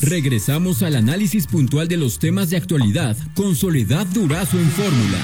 Regresamos al análisis puntual de los temas de actualidad con Soledad Durazo en Fórmula.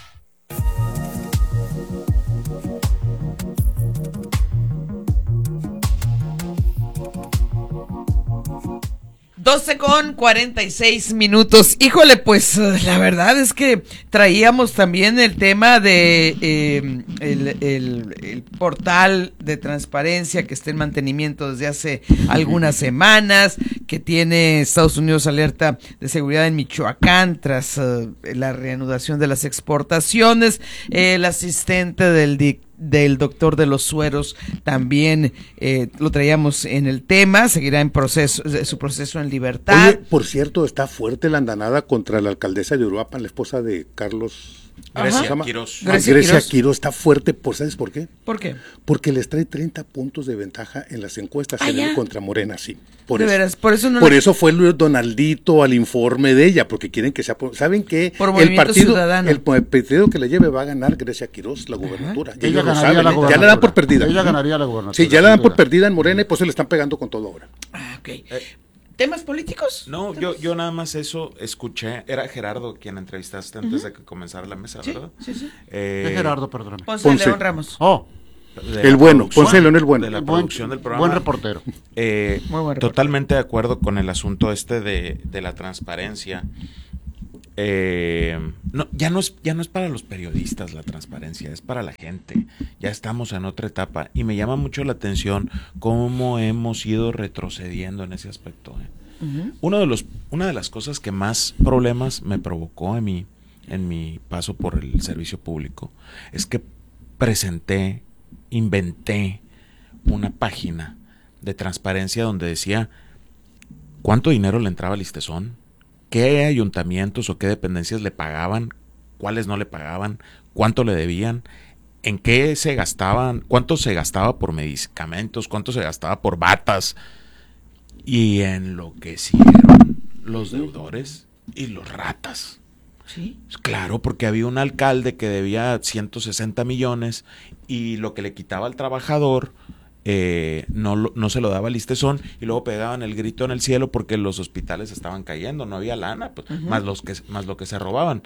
Con 46 minutos. Híjole, pues la verdad es que traíamos también el tema de el portal de transparencia que está en mantenimiento desde hace algunas semanas, que tiene Estados Unidos alerta de seguridad en Michoacán tras la reanudación de las exportaciones. El asistente del doctor de los sueros también lo traíamos en el tema, seguirá en su proceso en libertad. Oye, por cierto, está fuerte la andanada contra la alcaldesa de Uruapan, la esposa de Carlos Grecia Quirós. Grecia Quirós está fuerte, ¿sabes por qué? ¿Por qué? Porque les trae 30 puntos de ventaja en las encuestas contra Morena, sí. Por eso fue el Donaldito al informe de ella, porque quieren que sea, ¿saben qué? El partido que le lleve va a ganar Grecia Quirós la gubernatura. Ella ganaría la gubernatura. Ya la dan por perdida. Ella ganaría la gubernatura. Sí, ya la dan por perdida en Morena y pues se le están pegando con todo ahora. Ok. ¿Temas políticos? No, yo nada más eso escuché. Era Gerardo quien entrevistaste antes de que comenzara la mesa, ¿verdad? Sí. Gerardo, perdóname. Ponce León Ramos. El bueno, Ponce León el bueno. De la producción del programa. Buen reportero. Muy buen reportero. Totalmente de acuerdo con el asunto de la transparencia. No, ya no es para los periodistas la transparencia, es para la gente. Ya estamos en otra etapa y me llama mucho la atención cómo hemos ido retrocediendo en ese aspecto. Uh-huh. Una de las cosas que más problemas me provocó en mi paso por el servicio público es que inventé una página de transparencia donde decía cuánto dinero le entraba al ISSSTESON, qué ayuntamientos o qué dependencias le pagaban, cuáles no le pagaban, cuánto le debían, en qué se gastaban, cuánto se gastaba por medicamentos, cuánto se gastaba por batas, y enloquecieron los deudores y los ratas. ¿Sí? Claro, porque había un alcalde que debía 160 millones y lo que le quitaba al trabajador no se lo daba al ISSSTESON y luego pegaban el grito en el cielo porque los hospitales estaban cayendo, no había lana, pues, uh-huh. más lo que se robaban.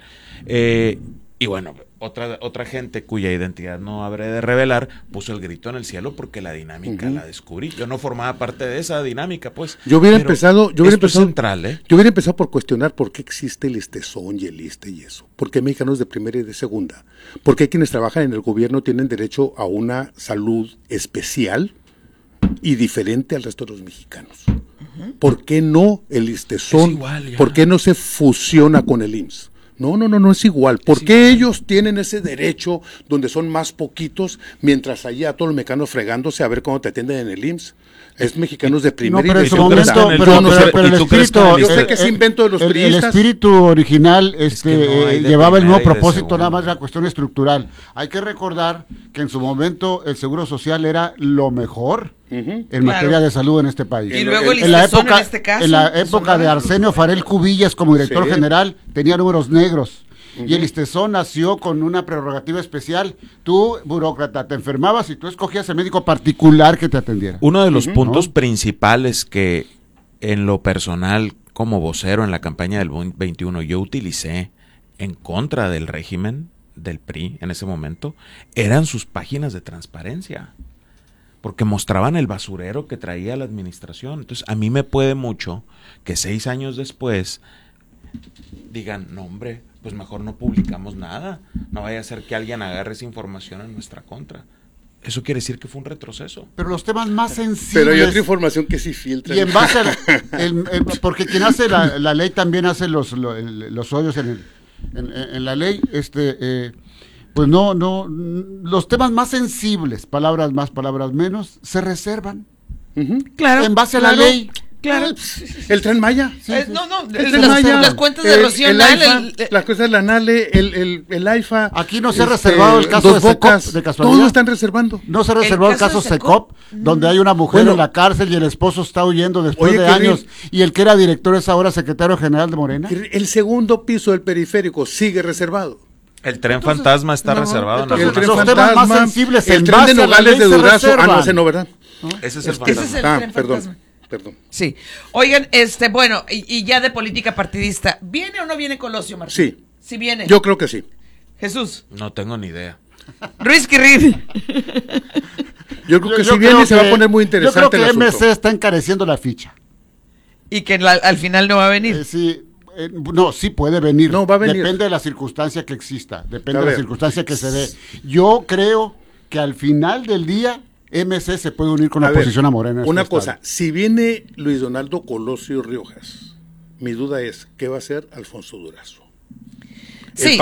Y bueno, otra gente cuya identidad no habré de revelar puso el grito en el cielo porque la dinámica la descubrí. Yo no formaba parte de esa dinámica, pues. Yo hubiera empezado central, Yo hubiera empezado por cuestionar por qué existe el ISSSTESON y el ISSSTE y eso. ¿Por qué mexicanos de primera y de segunda? ¿Por qué quienes trabajan en el gobierno tienen derecho a una salud especial y diferente al resto de los mexicanos? ¿Por qué no el ISSSTESON? ¿Por qué no se fusiona con el IMSS? No es igual. ¿Por qué ellos tienen ese derecho donde son más poquitos, mientras allá todos los mexicanos fregándose a ver cómo te atienden en el IMSS? Es mexicanos de primera y de segunda. Pero el espíritu, yo sé que es invento de los priistas. El espíritu original llevaba el mismo propósito, nada más la cuestión estructural. Hay que recordar que en su momento el Seguro Social era lo mejor en materia de salud en este país. Y luego el ISSSTESON en este caso. En la época de Arsenio Farel Cubillas como director general, tenía números negros. Y el ISSSTESON nació con una prerrogativa especial. Tú, burócrata, te enfermabas y tú escogías el médico particular que te atendiera. Uno de los puntos principales que en lo personal, como vocero en la campaña del 21, yo utilicé en contra del régimen del PRI en ese momento, eran sus páginas de transparencia. Porque mostraban el basurero que traía la administración. Entonces, a mí me puede mucho que 6 años después digan, no hombre, pues mejor no publicamos nada, no vaya a ser que alguien agarre esa información en nuestra contra. Eso quiere decir que fue un retroceso. Pero los temas más sensibles... Pero hay otra información que sí filtra. Y en base a porque quien hace la ley también hace los hoyos en la ley, pues no, los temas más sensibles, palabras más, palabras menos, se reservan. Claro. En base a la ley. Claro. El Tren Maya. Las cuentas de Rocío Nale. Las cosas de la Nale, el AIFA. Aquí no se ha reservado el caso de Secop, de casualidad. Todos están reservando. No se ha reservado el caso Secop, donde hay una mujer en la cárcel y el esposo está huyendo después de años. Y el que era director es ahora secretario general de Morena. El segundo piso del periférico sigue reservado. El tren fantasma está reservado. El tren fantasma, temas más sensibles, el tren de Nogales de Durazo. No, ¿verdad? Ese es el fantasma. Ese es el tren fantasma. perdón. Sí. Oigan, bueno, y ya de política partidista, ¿viene o no viene Colosio, Martín? Sí. Sí viene. Yo creo que sí. Jesús. No tengo ni idea. Ruiz Quirrid. Yo creo que Yo si viene creo se va a que- poner muy interesante Yo creo que el asunto. MC está encareciendo la ficha. Y que al final no va a venir. Sí, no, sí puede venir. No, va a venir. Depende de la circunstancia que exista, depende A de la ver. circunstancia que se dé. Yo creo que al final del día MC se puede unir con la A ver, oposición a Morena. en una este cosa, estado. si viene Luis Donaldo Colosio Riojas, mi duda es, ¿qué va a hacer Alfonso Durazo? Sí.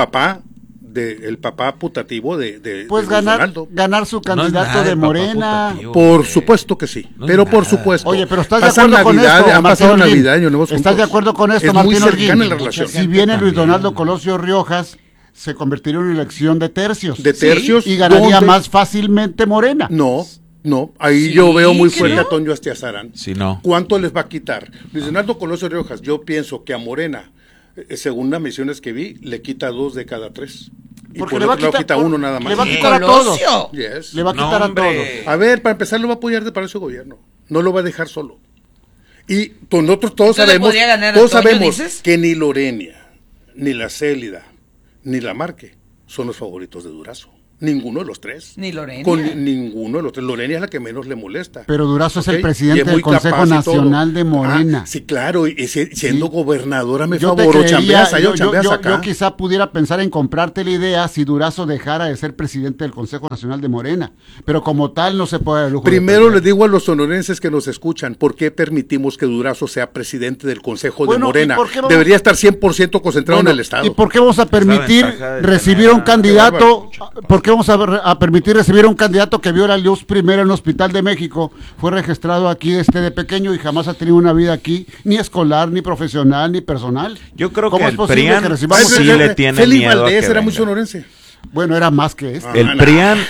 El papá putativo de Pues Luis ganar Donaldo. su No es candidato nada de el papá Morena. putativo. Por supuesto que sí, No es pero por nada. supuesto. Oye, pero ¿estás de Pasan acuerdo con Navidad, esto, han Martín pasado Holguín? Navidad y Año Nuevo ¿Estás juntos. de acuerdo con esto, Es Martín muy cercana Holguín? la relación. Si viene Luis También. Donaldo Colosio Riojas, se convertiría en una elección de tercios. De tercios. Y ganaría ¿dónde? más fácilmente Morena. No, ahí Sí, yo veo muy que fuerte no. a Toño Astiazarán. Si no. ¿Cuánto les va a quitar? Luis Donaldo Colosio Riojas, yo pienso que a Morena, según las misiones que vi, le quita 2 de cada 3. Y Porque por le va a otro lado quitar, quita 1 nada más. le va a quitar a todos. Colosio. Yes. Le va a No, quitar a hombre. todos. A ver, para empezar lo va a apoyar de Palacio de Gobierno. No lo va a dejar solo. Y nosotros todos Entonces, ¿le sabemos, podría ganar a todos Toño, sabemos dices? que ni Lorenia, ni la Célida, ni la Marque son los favoritos de Durazo. Ninguno de los tres. Ni Lorenia. Con ninguno de los tres. Lorenia es la que menos le molesta. Pero Durazo es el ¿Ok? presidente Y es del muy Consejo capaz y todo. Nacional de Morena. Sí, claro. Y siendo Sí. gobernadora me Yo te favoro. creería, Chambeas allá o yo chambeas acá. yo quizá pudiera pensar en comprarte la idea si Durazo dejara de ser presidente del Consejo Nacional de Morena. Pero como tal no se puede dar el lujo de Primero perder. les digo a los sonorenses que nos escuchan, ¿por qué permitimos que Durazo sea presidente del Consejo Bueno, de Morena? ¿y por qué vamos- Debería estar 100% concentrado Bueno, en el Estado. ¿y por qué vamos a permitir ventaja de recibir tener un a- candidato? ¿Por qué vamos a permitir recibir un candidato que vio la luz primero en el Hospital de México? Fue registrado aquí de pequeño y jamás ha tenido una vida aquí, ni escolar, ni profesional, ni personal. Yo creo ¿Cómo que es el posible PRIAN que recibamos sí ese? le tiene Félix miedo a Valdés que era muy venga. sonorense. Bueno, era más que este. El no. PRIAN,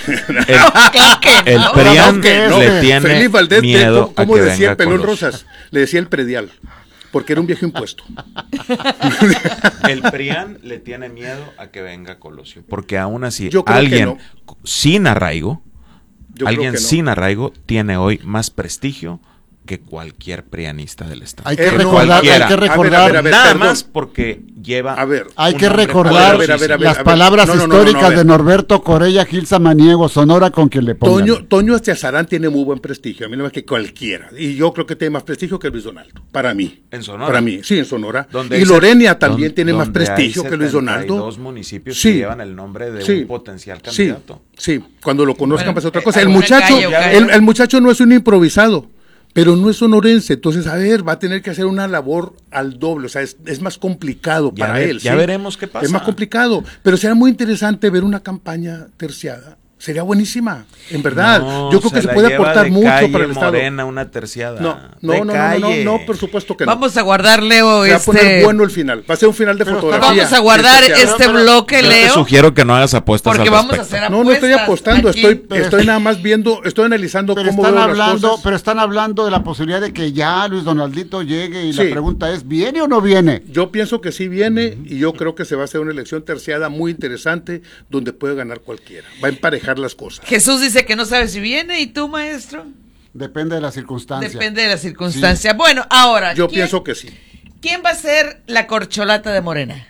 el no. PRIAN No, que le no. tiene Félix Valdés, miedo ¿cómo a que decía venga el Pelón Colosio. Rosas? Le decía el predial, porque era un viejo impuesto. El PRIAN le tiene miedo a que venga Colosio, porque aún así Yo creo que alguien no. sin arraigo, Yo creo alguien que no. sin arraigo tiene hoy más prestigio que cualquier prianista del estado. Hay que no, recordar, cualquiera. hay que A ver, recordar, a ver, Nada perdón. más porque lleva A ver, hay un que nombre recordar poderosísimo. las palabras No, históricas a ver. de Norberto Corella Gil Samaniego, Sonora con quien le pongan. Toño Astiazarán tiene muy buen prestigio, a mí no más que cualquiera. Y yo creo que tiene más prestigio que Luis Donaldo, para mí. ¿En Sonora? Para mí, sí, en Sonora. Donde Y hay Lorenia también don- tiene más donde hay prestigio que Luis Donaldo. 72 municipios Sí. que llevan el nombre de Sí. un potencial candidato. Sí, cuando lo conozcan Bueno, pasa otra cosa. El alguna muchacho, calle o calle. el muchacho no es un improvisado, pero no es sonorense. Entonces, a ver, va a tener que hacer una labor al doble. O sea, es más complicado Ya para ve- él. ya veremos qué pasa. Es más complicado. Pero será muy interesante ver una campaña terciada. Sería buenísima, en verdad. No, Yo creo que se la puede lleva aportar de mucho calle para el Estado. Morena, una terciada. No, De calle. por supuesto que no. Vamos a guardar, Leo, Se va a poner bueno el final. Va a ser un final de Pero fotografía. vamos a guardar Especial. este bloque, Yo te Leo, sugiero que no hagas apuestas porque al vamos a respecto. hacer No, no estoy apuestas apostando, aquí. estoy nada más viendo, estoy analizando Pero cómo están veo las hablando, cosas. pero están hablando de la posibilidad de que ya Luis Donaldito llegue y la Sí. pregunta es, ¿viene o no viene? Yo pienso que sí viene y yo creo que se va a hacer una elección terciada muy interesante donde puede ganar cualquiera. Va a emparejar las cosas. Jesús dice que no sabe si viene, ¿y tú, maestro? Depende de la circunstancia. Depende de la circunstancia. Bueno, ahora, Yo ¿quién- pienso que sí. ¿quién va a ser la corcholata de Morena?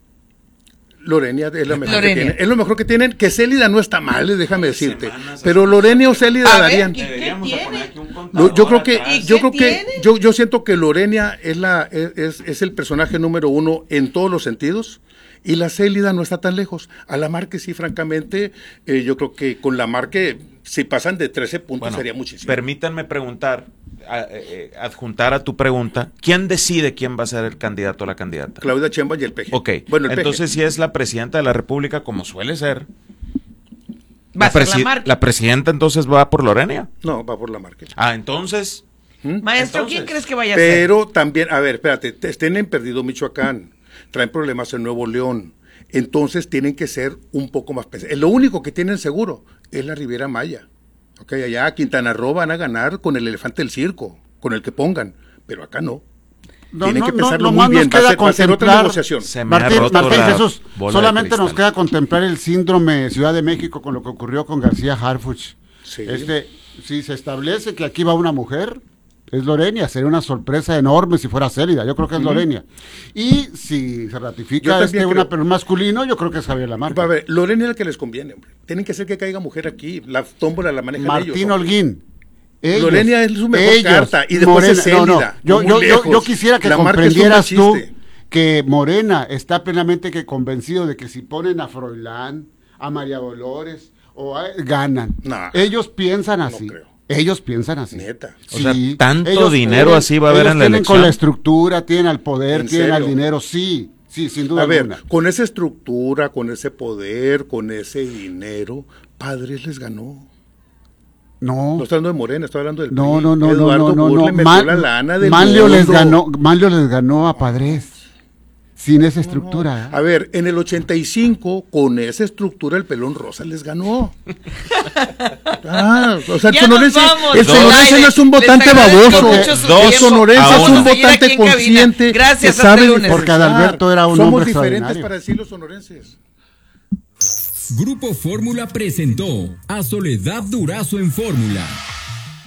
Lorenia es lo mejor Lorenia. que tienen. Es lo mejor que tienen. Que Célida no está mal, déjame decirte. semanas Pero Lorenia o Célida A ver, darían. ¿qué Deberíamos de tiene? poner aquí un contador Yo creo que, atrás. ¿Y yo qué creo que, tiene? yo siento que Lorenia es el personaje número uno en todos los sentidos. Y la Célida no está tan lejos. A la Marque sí, francamente, yo creo que con la Marque, si pasan de 13 puntos, Bueno, sería muchísimo. permítanme preguntar, adjuntar a tu pregunta, ¿quién decide quién va a ser el candidato o la candidata? Claudia Sheinbaum y el PG. Ok, Bueno, el entonces PG. si es la presidenta de la República, como suele ser, Va a ser la marca. la presidenta entonces va por Lorenia. No, va por la Marque. Ah, entonces, Maestro, Entonces, ¿quién crees que vaya a ser? Pero también, a ver, espérate, tienen perdido Michoacán, traen problemas en Nuevo León, entonces tienen que ser un poco más pesados. Lo único que tienen seguro es la Riviera Maya. Ok, allá Quintana Roo van a ganar con el elefante del circo, con el que pongan, pero acá no. Tienen que pensarlo muy nomás bien, nos queda va a ser otra contemplar- negociación. se me ha roto Martín la Jesús, bola de solamente nos cristal. queda contemplar el síndrome Ciudad de México con lo que ocurrió con García Harfuch. Sí. Si se establece que aquí va una mujer, Es Lorena, sería una sorpresa enorme si fuera Célida, yo creo que es Lorena. Y si se ratifica un masculino, yo creo que es Javier Lamarca. A ver, Lorena es el que les conviene, hombre. Tienen que hacer que caiga mujer aquí, la tómbola la manejan Martín ellos. Holguín. Lorena es su mejor carta, y después es Célida. Yo quisiera que comprendieras tú que Morena está plenamente convencido de que si ponen a Froilán, a María Dolores, ganan. No, ellos piensan así. No creo. Ellos piensan así. Neta. O sea, tanto dinero así va a haber en la elección. Con la estructura, tienen al poder, tienen al dinero, sí, sin duda alguna. A ver, con esa estructura, con ese poder, con ese dinero, Padres les ganó. No estoy hablando de Morena, estoy hablando del PRI. No. Manlio les ganó a Padres. Sin esa estructura. A ver, en el 85, con esa estructura, el Pelón Rosa les ganó. O sea, el sonorense no es un votante baboso. El sonorense es un votante consciente. Gracias, que sabe porque Adalberto era un hombre extraordinario. Somos diferentes para decir los sonorenses. Grupo Fórmula presentó a Soledad Durazo en Fórmula.